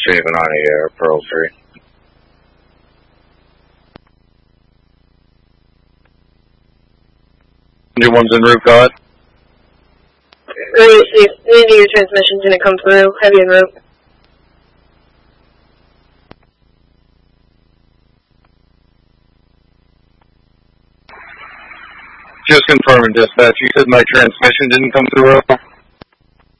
Haven on the air, Pearl 3. Engine 1's en route, go ahead. Any of your transmission didn't come through, heavy en route. Just confirming, dispatch. You said my transmission didn't come through?